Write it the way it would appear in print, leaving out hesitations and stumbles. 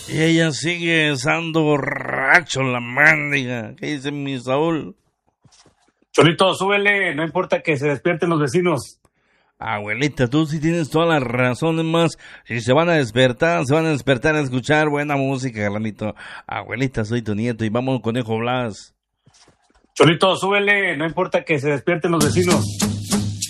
Y ella sigue estando borracho la mándiga. ¿Qué dice mi Saúl? Cholito, súbele, no importa que se despierten los vecinos. Abuelita, tú sí tienes todas las razones más. Si se van a despertar, se van a despertar a escuchar buena música, Carlanito. Abuelita, soy tu nieto y vamos, Conejo Blas. Cholito, súbele, no importa que se despierten los vecinos.